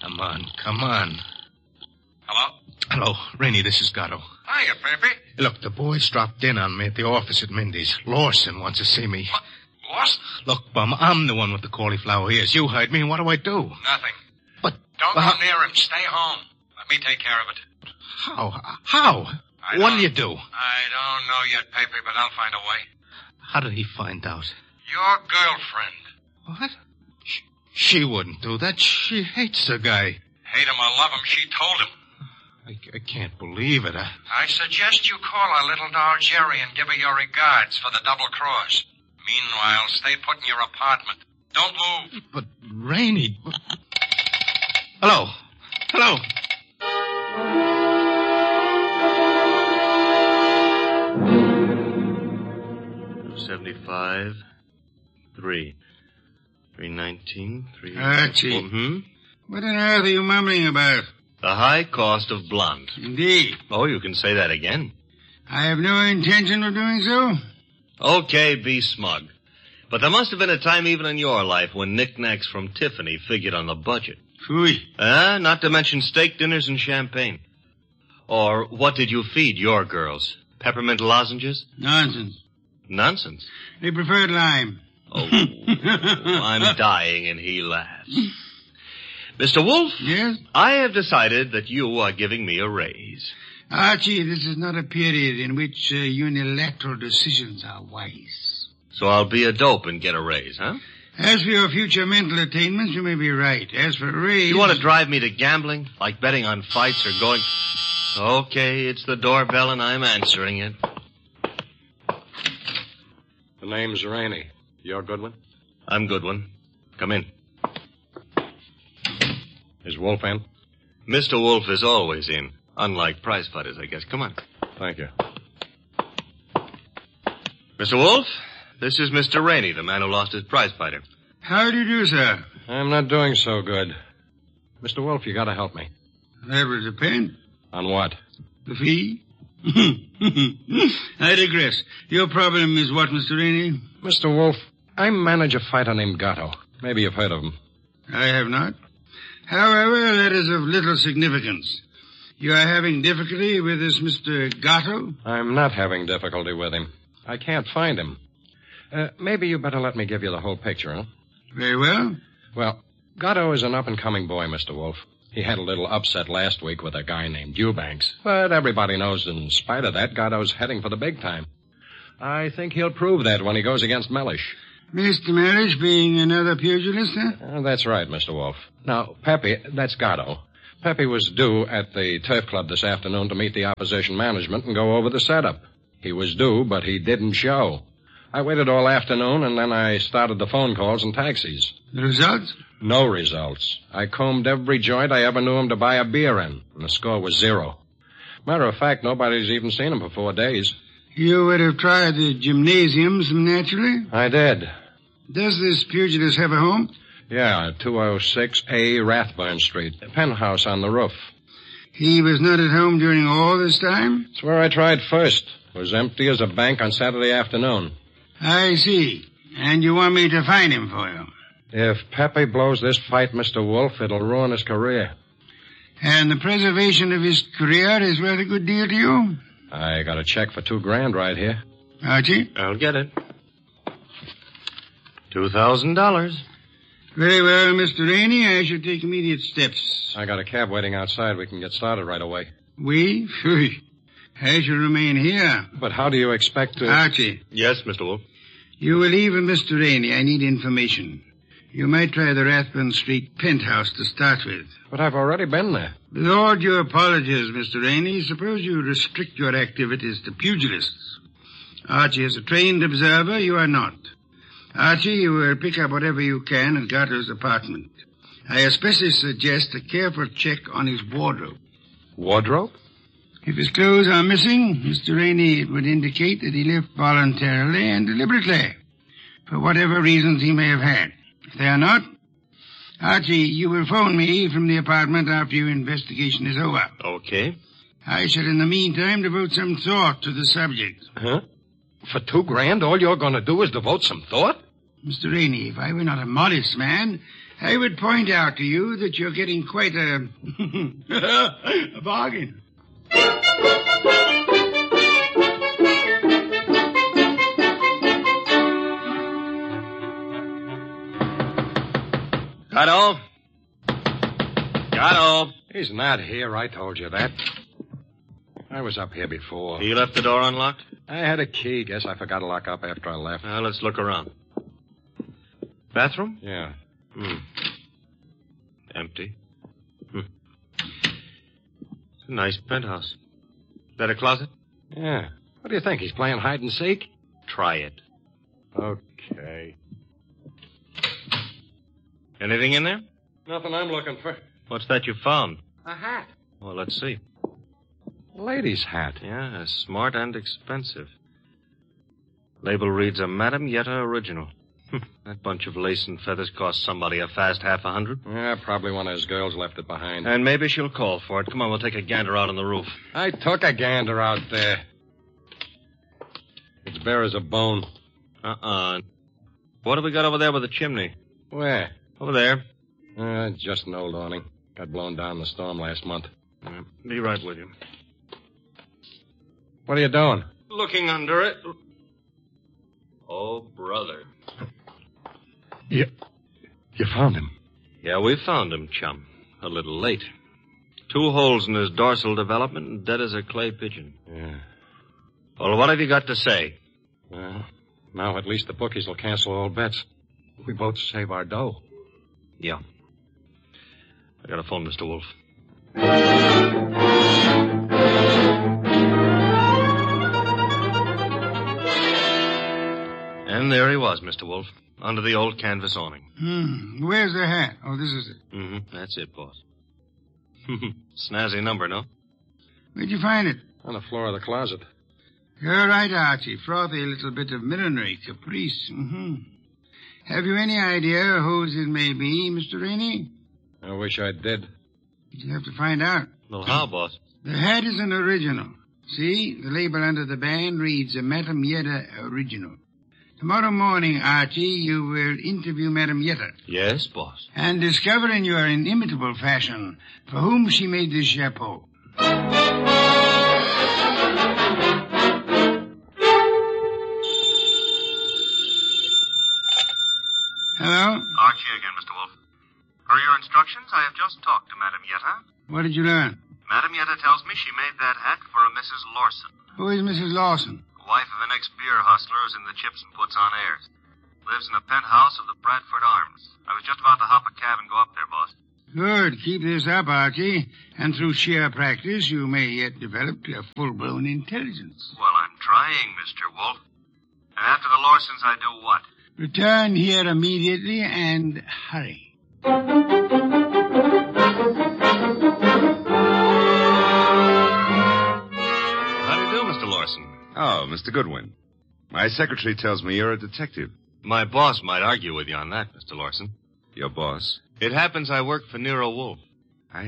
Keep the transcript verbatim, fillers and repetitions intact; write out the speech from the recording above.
Come on, come on. Hello? Hello, Rainey, this is Gatto. Hiya, Pepe. Look, the boys dropped in on me at the office at Mindy's. Lawson wants to see me. What? Lost? Look, Bum, I'm the one with the cauliflower ears. You heard me, and what do I do? Nothing. But... Don't uh, go near him. Stay home. Let me take care of it. How? How? I What don't- do you do? I don't know yet, Pepe, but I'll find a way. How did he find out? Your girlfriend. What? She, she wouldn't do that. She hates the guy. Hate him or love him, she told him. I, I can't believe it. I... I suggest you call our little doll Jerry and give her your regards for the double cross. Meanwhile, stay put in your apartment. Don't move. But, Rainey... Hello? Hello? two seventy-five, three. three nineteen, three... Archie. Hmm? What on earth are you mumbling about? The high cost of blonde. Indeed. Oh, you can say that again. I have no intention of doing so. Okay, be smug. But there must have been a time even in your life when knickknacks from Tiffany figured on the budget. Phooey. Ah, not to mention steak dinners and champagne. Or what did you feed your girls? Peppermint lozenges? Nonsense. Nonsense. They preferred lime. Oh, I'm dying, and he laughs. Mister Wolf? Yes? I have decided that you are giving me a raise. Archie, this is not a period in which uh, unilateral decisions are wise. So I'll be a dope and get a raise, huh? As for your future mental attainments, you may be right. As for raise... You want to drive me to gambling? Like betting on fights or going... Okay, it's the doorbell and I'm answering it. The name's Rainey. You're Goodwin? I'm Goodwin. Come in. Is Wolf in? Mister Wolf is always in. Unlike prize fighters, I guess. Come on. Thank you. Mister Wolf, this is Mister Rainey, the man who lost his prize fighter. How do you do, sir? I'm not doing so good. Mister Wolf, you gotta help me. That would depend. On what? The fee? I digress. Your problem is what, Mister Rainey? Mister Wolf, I manage a fighter named Gatto. Maybe you've heard of him. I have not. However, that is of little significance. You are having difficulty with this Mister Gatto? I'm not having difficulty with him. I can't find him. Uh, maybe you better let me give you the whole picture, huh? Very well. Well, Gatto is an up-and-coming boy, Mister Wolf. He had a little upset last week with a guy named Eubanks. But everybody knows in spite of that, Gatto's heading for the big time. I think he'll prove that when he goes against Mellish. Mister Mellish being another pugilist, huh? Uh, that's right, Mister Wolf. Now, Pepe, that's Gatto. Pepe was due at the Turf Club this afternoon to meet the opposition management and go over the setup. He was due, but he didn't show. I waited all afternoon, and then I started the phone calls and taxis. The results? No results. I combed every joint I ever knew him to buy a beer in, and the score was zero. Matter of fact, nobody's even seen him for four days. You would have tried the gymnasiums, naturally? I did. Does this pugilist have a home? Yeah, two oh six A Rathburn Street. A penthouse on the roof. He was not at home during all this time? It's where I tried first. It was empty as a bank on Saturday afternoon. I see. And you want me to find him for you? If Pepe blows this fight, Mister Wolf, it'll ruin his career. And the preservation of his career is worth a good deal to you? I got a check for two grand right here. Archie? I'll get it. Two thousand dollars. Very well, Mister Rainey. I shall take immediate steps. I got a cab waiting outside. We can get started right away. We? Phew. I shall remain here. But how do you expect to... Archie. Yes, Mister Wolf. You will leave with Mister Rainey. I need information. You might try the Rathburn Street penthouse to start with. But I've already been there. With all due apologies, Mister Rainey, suppose you restrict your activities to pugilists. Archie is a trained observer. You are not. Archie, you will pick up whatever you can at Gatto's apartment. I especially suggest a careful check on his wardrobe. Wardrobe? If his clothes are missing, Mister Rainey, it would indicate that he left voluntarily and deliberately, for whatever reasons he may have had. If they are not, Archie, you will phone me from the apartment after your investigation is over. Okay. I shall, in the meantime, devote some thought to the subject. Huh? For two grand, all you're going to do is devote some thought? Mister Rainey, if I were not a modest man, I would point out to you that you're getting quite a, a bargain. Gatto? Gatto? He's not here. I told you that. I was up here before. You left the door unlocked? I had a key. Guess I forgot to lock up after I left. Now, let's look around. Bathroom? Yeah. Hmm. Empty. Hmm. It's a nice penthouse. Is that a closet? Yeah. What do you think? He's playing hide and seek? Try it. Okay. Anything in there? Nothing I'm looking for. What's that you found? A hat. Well, let's see. A lady's hat. Yeah, smart and expensive. Label reads a Madame Yetta original. That bunch of lace and feathers cost somebody a fast half a hundred. Yeah, probably one of his girls left it behind. And maybe she'll call for it. Come on, we'll take a gander out on the roof. I took a gander out there. It's bare as a bone. Uh-uh. What have we got over there with the chimney? Where? Over there. Uh, just an old awning. Got blown down in the storm last month. Uh, be right with you. What are you doing? Looking under it. Oh, brother. You, you found him? Yeah, we found him, chum. A little late. Two holes in his dorsal development and dead as a clay pigeon. Yeah. Well, what have you got to say? Well, now at least the bookies will cancel all bets. We both save our dough. Yeah. I got to phone Mister Wolf. And there he was, Mister Wolf, under the old canvas awning. Hmm. Where's the hat? Oh, this is it. Mm-hmm. That's it, boss. Snazzy number, no? Where'd you find it? On the floor of the closet. You're right, Archie. Frothy little bit of millinery caprice. Mm-hmm. Have you any idea whose it may be, Mister Rainey? I wish I did. You'll have to find out. Well, how, boss? The hat is an original. See, the label under the band reads a Madame Yetta original. Tomorrow morning, Archie, you will interview Madame Yetta. Yes, boss. And discover in your inimitable fashion for whom she made this chapeau. Hello? Archie again, Mister Wolf. Per your instructions, I have just talked to Madame Yetta. What did you learn? Madame Yetta tells me she made that hat for a Missus Lawson. Who is Missus Lawson? Wife of an ex-beer hustler who's in the chips and puts on airs. Lives in a penthouse of the Bradford Arms. I was just about to hop a cab and go up there, boss. Good. Keep this up, Archie. And through sheer practice, you may yet develop a full-blown intelligence. Well, I'm trying, Mister Wolf. And after the Lawsons, I do what? Return here immediately and hurry. How do you do, Mister Lawson? Oh, Mister Goodwin. My secretary tells me you're a detective. My boss might argue with you on that, Mister Lawson. Your boss? It happens I work for Nero Wolf.